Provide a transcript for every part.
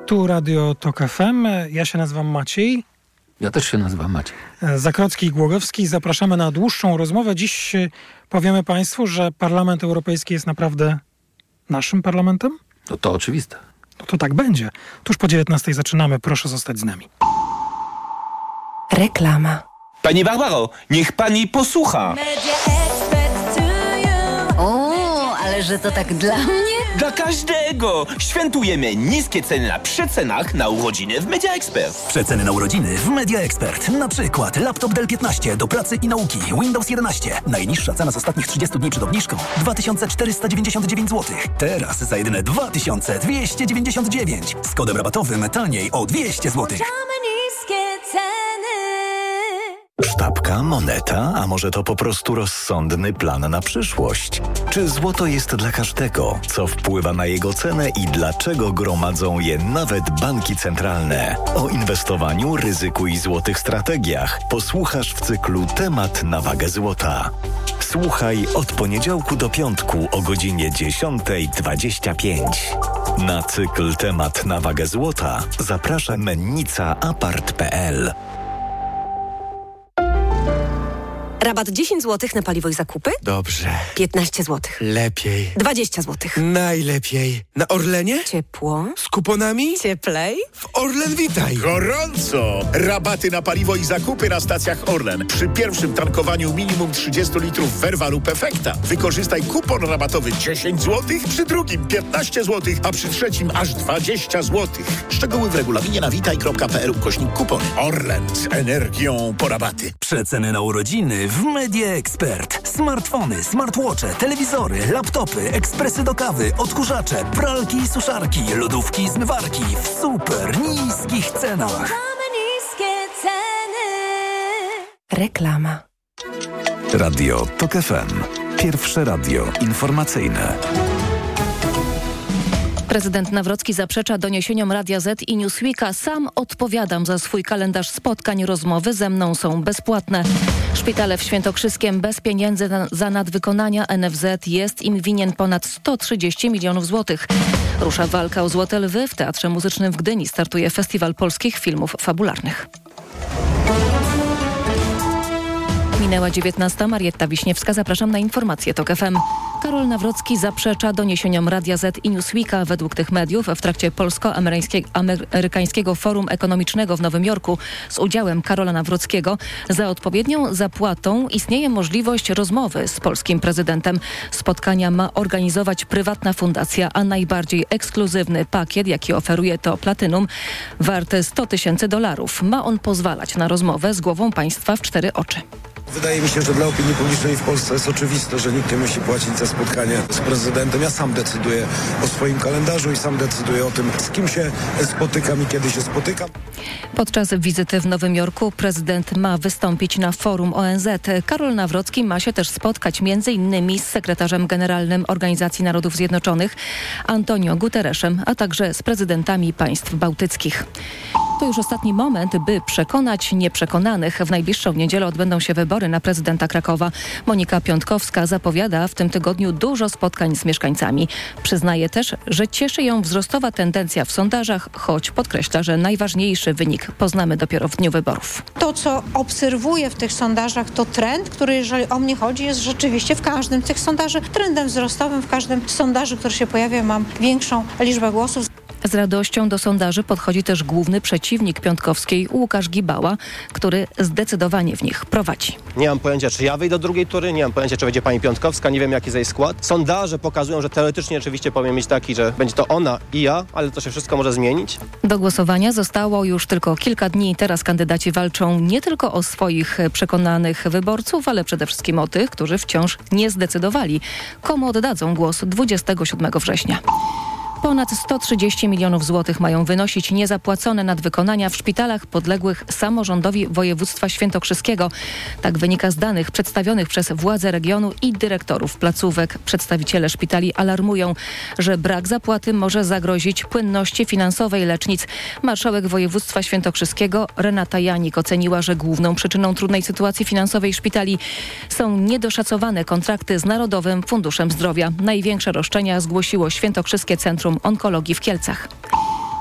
Tu Radio Tok FM. Ja się nazywam Maciej. Ja też się nazywam Maciej. Zakrocki i Głogowski. Zapraszamy na dłuższą rozmowę. Dziś powiemy Państwu, że Parlament Europejski jest naprawdę naszym parlamentem? No to oczywiste. No to tak będzie. Tuż po 19:00 zaczynamy. Proszę zostać z nami. Reklama. Pani Barbaro, niech pani posłucha. O, ale że to tak dla mnie? Dla każdego! Świętujemy niskie ceny na przecenach na urodziny w Media Expert. Przeceny na urodziny w Media Expert. Na przykład laptop Dell 15 do pracy i nauki, Windows 11. Najniższa cena z ostatnich 30 dni przed obniżką 2499 zł. Teraz za jedyne 2299. Z kodem rabatowym taniej o 200 zł. Sztabka, moneta, a może to po prostu rozsądny plan na przyszłość? Czy złoto jest dla każdego? Co wpływa na jego cenę i dlaczego gromadzą je nawet banki centralne? O inwestowaniu, ryzyku i złotych strategiach posłuchasz w cyklu Temat na wagę złota. Słuchaj od poniedziałku do piątku o godzinie 10:25. Na cykl Temat na wagę złota zaprasza mennica.apart.pl. Rabat 10 zł na paliwo i zakupy? Dobrze. 15 zł. Lepiej. 20 zł. Najlepiej. Na Orlenie? Ciepło. Z kuponami? Cieplej. W Orlen Witaj. Gorąco! Rabaty na paliwo i zakupy na stacjach Orlen. Przy pierwszym tankowaniu minimum 30 litrów Verva lub Efekta. Wykorzystaj kupon rabatowy 10 zł, przy drugim 15 zł, a przy trzecim aż 20 zł. Szczegóły w regulaminie na witaj.pl/kupon. Orlen z energią po rabaty. Przeceny na urodziny w Media Expert. Smartfony, smartwatche, telewizory, laptopy, ekspresy do kawy, odkurzacze, pralki i suszarki, lodówki i zmywarki w super niskich cenach. Reklama. Radio Tok FM. Pierwsze radio informacyjne. Prezydent Nawrocki zaprzecza doniesieniom Radia Z i Newsweeka. Sam odpowiadam za swój kalendarz spotkań. Rozmowy ze mną są bezpłatne. Szpitale w Świętokrzyskiem bez pieniędzy za nadwykonania. NFZ jest im winien ponad 130 milionów złotych. Rusza walka o Złote Lwy. W Teatrze Muzycznym w Gdyni startuje Festiwal Polskich Filmów Fabularnych. Minęła 19:00. Marietta Wiśniewska. Zapraszam na informacje TOK FM. Karol Nawrocki zaprzecza doniesieniom Radia Z i Newsweeka. Według tych mediów w trakcie polsko-amerykańskiego forum ekonomicznego w Nowym Jorku z udziałem Karola Nawrockiego za odpowiednią zapłatą istnieje możliwość rozmowy z polskim prezydentem. Spotkania ma organizować prywatna fundacja, a najbardziej ekskluzywny pakiet, jaki oferuje, to Platinum, warte $100,000. Ma on pozwalać na rozmowę z głową państwa w 4 oczy. Wydaje mi się, że dla opinii publicznej w Polsce jest oczywiste, że nikt nie musi płacić za spotkanie z prezydentem. Ja sam decyduję o swoim kalendarzu i sam decyduję o tym, z kim się spotykam i kiedy się spotykam. Podczas wizyty w Nowym Jorku prezydent ma wystąpić na forum ONZ. Karol Nawrocki ma się też spotkać m.in. z sekretarzem generalnym Organizacji Narodów Zjednoczonych Antonio Guterresem, a także z prezydentami państw bałtyckich. To już ostatni moment, by przekonać nieprzekonanych. W najbliższą niedzielę odbędą się wybory na prezydenta Krakowa. Monika Piątkowska zapowiada w tym tygodniu dużo spotkań z mieszkańcami. Przyznaje też, że cieszy ją wzrostowa tendencja w sondażach, choć podkreśla, że najważniejszy wynik poznamy dopiero w dniu wyborów. To, co obserwuję w tych sondażach, to trend, który, jeżeli o mnie chodzi, jest rzeczywiście w każdym z tych sondaży trendem wzrostowym. W każdym sondażu, który się pojawia, mam większą liczbę głosów. Z radością do sondaży podchodzi też główny przeciwnik Piątkowskiej, Łukasz Gibała, który zdecydowanie w nich prowadzi. Nie mam pojęcia, czy ja wyjdę do drugiej tury, nie mam pojęcia, czy będzie pani Piątkowska, nie wiem, jaki jest jej skład. Sondaże pokazują, że teoretycznie oczywiście powinien mieć taki, że będzie to ona i ja, ale to się wszystko może zmienić. Do głosowania zostało już tylko kilka dni. Teraz kandydaci walczą nie tylko o swoich przekonanych wyborców, ale przede wszystkim o tych, którzy wciąż nie zdecydowali, komu oddadzą głos 27 września. Ponad 130 milionów złotych mają wynosić niezapłacone nadwykonania w szpitalach podległych samorządowi województwa świętokrzyskiego. Tak wynika z danych przedstawionych przez władze regionu i dyrektorów placówek. Przedstawiciele szpitali alarmują, że brak zapłaty może zagrozić płynności finansowej lecznic. Marszałek województwa świętokrzyskiego Renata Janik oceniła, że główną przyczyną trudnej sytuacji finansowej szpitali są niedoszacowane kontrakty z Narodowym Funduszem Zdrowia. Największe roszczenia zgłosiło Świętokrzyskie Centrum Onkologii w Kielcach.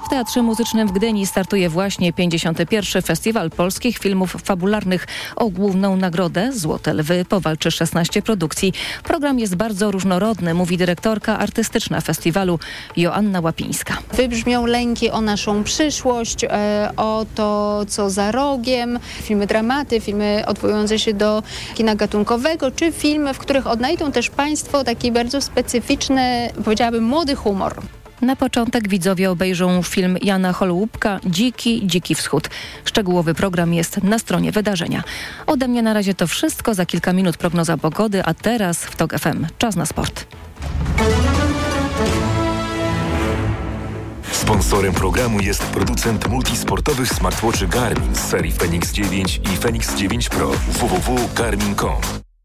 W Teatrze Muzycznym w Gdyni startuje właśnie 51. Festiwal Polskich Filmów Fabularnych. O główną nagrodę Złote Lwy powalczy 16 produkcji. Program jest bardzo różnorodny, mówi dyrektorka artystyczna festiwalu Joanna Łapińska. Wybrzmią lęki o naszą przyszłość, o to, co za rogiem, filmy dramaty, filmy odwołujące się do kina gatunkowego, czy filmy, w których odnajdą też Państwo taki bardzo specyficzny, powiedziałabym, młody humor. Na początek widzowie obejrzą film Jana Holubka Dziki Wschód. Szczegółowy program jest na stronie wydarzenia. Ode mnie na razie to wszystko. Za kilka minut prognoza pogody, a teraz w TOK FM. Czas na sport. Sponsorem programu jest producent multisportowych smartwatchy Garmin z serii Fenix 9 i Fenix 9 Pro. www.garmin.com.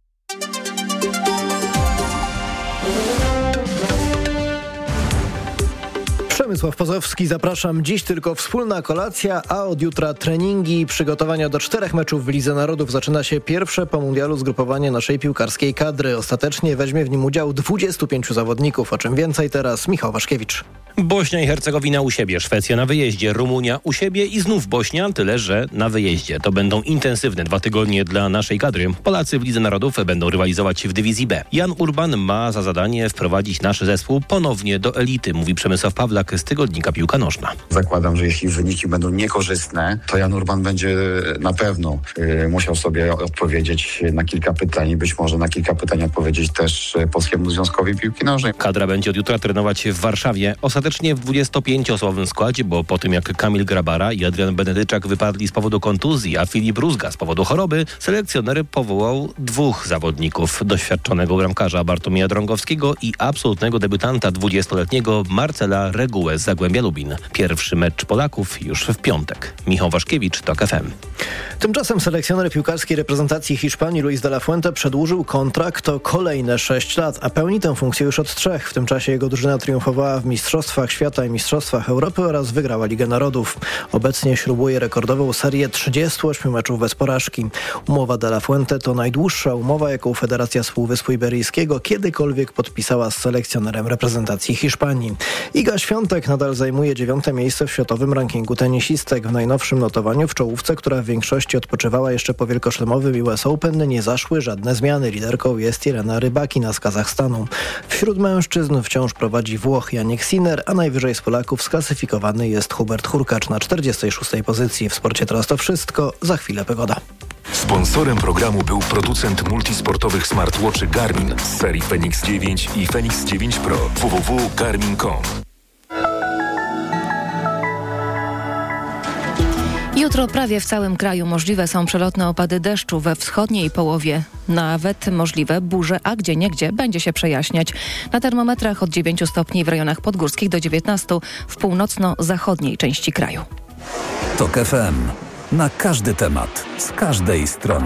Przemysław Pozowski, zapraszam. Dziś tylko wspólna kolacja, a od jutra treningi. Przygotowania do 4 meczów w Lidze Narodów. Zaczyna się pierwsze po mundialu zgrupowanie naszej piłkarskiej kadry. Ostatecznie weźmie w nim udział 25 zawodników. O czym więcej teraz Michał Waszkiewicz. Bośnia i Hercegowina u siebie, Szwecja na wyjeździe, Rumunia u siebie i znów Bośnia, tyle że na wyjeździe. To będą intensywne 2 tygodnie dla naszej kadry. Polacy w Lidze Narodów będą rywalizować w dywizji B. Jan Urban ma za zadanie wprowadzić nasz zespół ponownie do elity, mówi Przemysław Pawlak z tygodnika Piłka Nożna. Zakładam, że jeśli wyniki będą niekorzystne, to Jan Urban będzie na pewno musiał sobie odpowiedzieć na kilka pytań i być może na kilka pytań odpowiedzieć też Polskiemu Związkowi Piłki Nożnej. Kadra będzie od jutra trenować w Warszawie. Ostatecznie w 25-osobowym składzie, bo po tym jak Kamil Grabara i Adrian Benedyczak wypadli z powodu kontuzji, a Filip Rózga z powodu choroby, selekcjoner powołał 2 zawodników. Doświadczonego bramkarza Bartłomieja Drągowskiego i absolutnego debiutanta 20-letniego Marcela Regułę z Zagłębia Lubin. Pierwszy mecz Polaków już w piątek. Michał Waszkiewicz, TOK FM. Tymczasem selekcjoner piłkarskiej reprezentacji Hiszpanii Luis de la Fuente przedłużył kontrakt o kolejne 6 lat, a pełni tę funkcję już od 3. W tym czasie jego drużyna triumfowała w Mistrzostwach Świata i Mistrzostwach Europy oraz wygrała Ligę Narodów. Obecnie śrubuje rekordową serię 38 meczów bez porażki. Umowa de la Fuente to najdłuższa umowa, jaką Federacja z Półwyspu Iberyjskiego kiedykolwiek podpisała z selekcjonerem reprezentacji Hiszpanii. Iga Świątek nadal zajmuje 9. miejsce w światowym rankingu tenisistek. W najnowszym notowaniu w czołówce, która w większości odpoczywała jeszcze po wielkoszlemowym US Open, nie zaszły żadne zmiany. Liderką jest Irena Rybakina z Kazachstanu. Wśród mężczyzn wciąż prowadzi Włoch Jannik Sinner, a najwyżej z Polaków sklasyfikowany jest Hubert Hurkacz na 46. pozycji. W sporcie teraz to wszystko. Za chwilę pogoda. Sponsorem programu był producent multisportowych smartwatchy Garmin z serii Fenix 9 i Fenix 9 Pro. www.garmin.com. Jutro prawie w całym kraju możliwe są przelotne opady deszczu, we wschodniej połowie nawet możliwe burze, a gdzieniegdzie będzie się przejaśniać. Na termometrach od 9 stopni w rejonach podgórskich do 19 w północno-zachodniej części kraju. TOK FM. Na każdy temat, z każdej strony.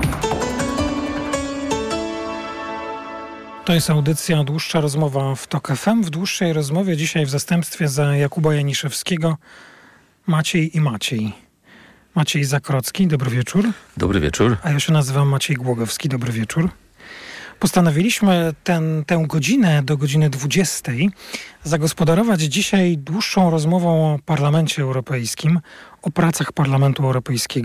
To jest audycja Dłuższa rozmowa w TOK FM. W dłuższej rozmowie dzisiaj w zastępstwie za Jakuba Janiszewskiego Maciej i Maciej. Maciej Zakrocki, dobry wieczór. Dobry wieczór. A ja się nazywam Maciej Głogowski, dobry wieczór. Postanowiliśmy tę godzinę do godziny 20 zagospodarować dzisiaj dłuższą rozmową o Parlamencie Europejskim, o pracach Parlamentu Europejskiego.